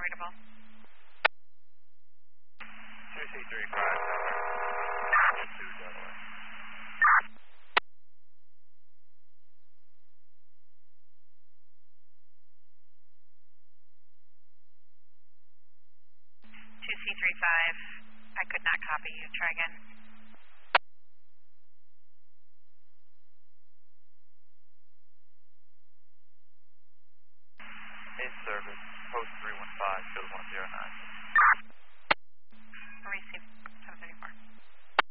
unreadable. 2C35, I could not copy you. Try again. In service, post 315, field 109.